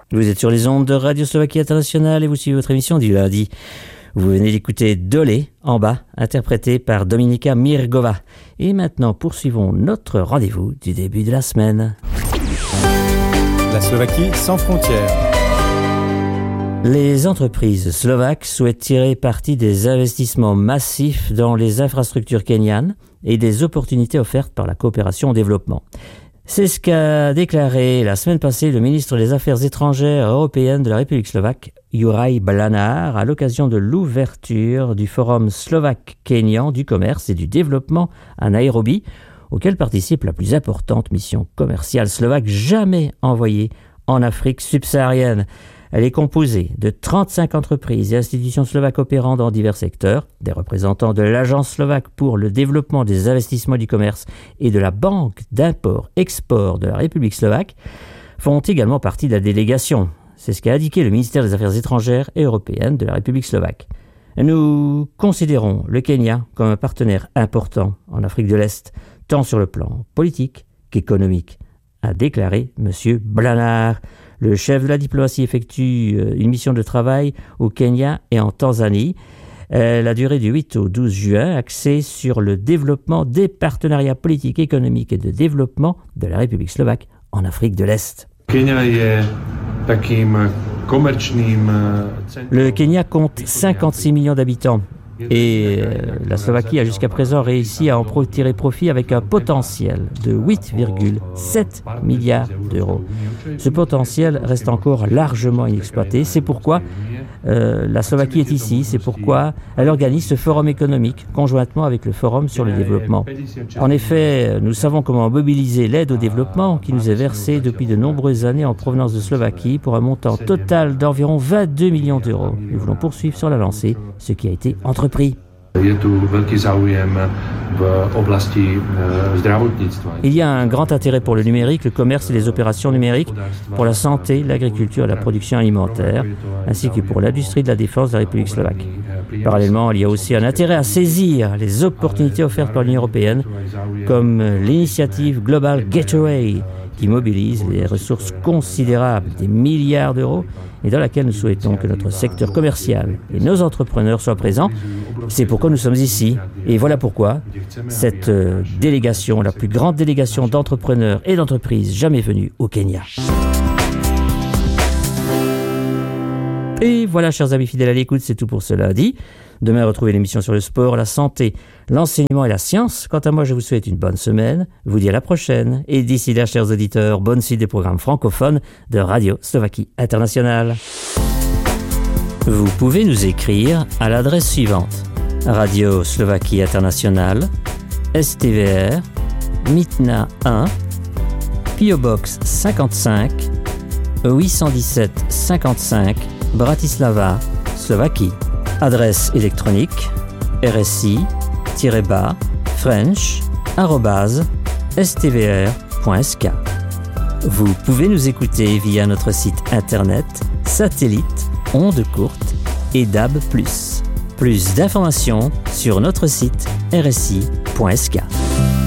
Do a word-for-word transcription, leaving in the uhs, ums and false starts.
Vous êtes sur les ondes de Radio Slovaquie Internationale et vous suivez votre émission du lundi. Vous venez d'écouter Dolé, en bas, interprété par Dominika Mirgova. Et maintenant, poursuivons notre rendez-vous du début de la semaine. La Slovaquie sans frontières. Les entreprises slovaques souhaitent tirer parti des investissements massifs dans les infrastructures kenyanes et des opportunités offertes par la coopération au développement. C'est ce qu'a déclaré la semaine passée le ministre des Affaires étrangères européennes de la République slovaque, Juraj Blanár, à l'occasion de l'ouverture du Forum slovaque-kényan du commerce et du développement à Nairobi, auquel participe la plus importante mission commerciale slovaque jamais envoyée en Afrique subsaharienne. Elle est composée de trente-cinq entreprises et institutions slovaques opérant dans divers secteurs, des représentants de l'Agence slovaque pour le développement des investissements du commerce et de la Banque d'import-export de la République slovaque font également partie de la délégation. C'est ce qu'a indiqué le ministère des Affaires étrangères et européennes de la République slovaque. Nous considérons le Kenya comme un partenaire important en Afrique de l'Est, tant sur le plan politique qu'économique, a déclaré M. Blanár. Le chef de la diplomatie effectue une mission de travail au Kenya et en Tanzanie. Elle a duré du huit au douze juin, axée sur le développement des partenariats politiques, économiques et de développement de la République slovaque en Afrique de l'Est. Le Kenya compte cinquante-six millions d'habitants. Et la Slovaquie a jusqu'à présent réussi à en tirer profit avec un potentiel de huit virgule sept milliards d'euros. Ce potentiel reste encore largement inexploité. C'est pourquoi euh, la Slovaquie est ici. C'est pourquoi elle organise ce forum économique conjointement avec le forum sur le développement. En effet, nous savons comment mobiliser l'aide au développement qui nous est versée depuis de nombreuses années en provenance de Slovaquie pour un montant total d'environ vingt-deux millions d'euros. Nous voulons poursuivre sur la lancée ce qui a été entrepris. Il y a un grand intérêt pour le numérique, le commerce et les opérations numériques, pour la santé, l'agriculture et la production alimentaire, ainsi que pour l'industrie de la défense de la République slovaque. Parallèlement, il y a aussi un intérêt à saisir les opportunités offertes par l'Union européenne, comme l'initiative Global Gateway, qui mobilise des ressources considérables, des milliards d'euros, et dans laquelle nous souhaitons que notre secteur commercial et nos entrepreneurs soient présents. C'est pourquoi nous sommes ici. Et voilà pourquoi cette euh, délégation, la plus grande délégation d'entrepreneurs et d'entreprises jamais venue au Kenya. Et voilà, chers amis fidèles à l'écoute, c'est tout pour ce lundi. Demain, retrouvez l'émission sur le sport, la santé, l'enseignement et la science. Quant à moi, je vous souhaite une bonne semaine, vous dis à la prochaine. Et d'ici là, chers auditeurs, bonne suite des programmes francophones de Radio Slovaquie Internationale. Vous pouvez nous écrire à l'adresse suivante: Radio Slovaquie Internationale, S T V R, Mitna un, P O Box cinquante-cinq, huit cent dix-sept cinquante-cinq, Bratislava, Slovaquie. Adresse électronique rsi-bas french arobase s t v r point s k. Vous pouvez nous écouter via notre site internet, satellite, ondes courtes et D A B plus. Plus d'informations sur notre site r s i point s k.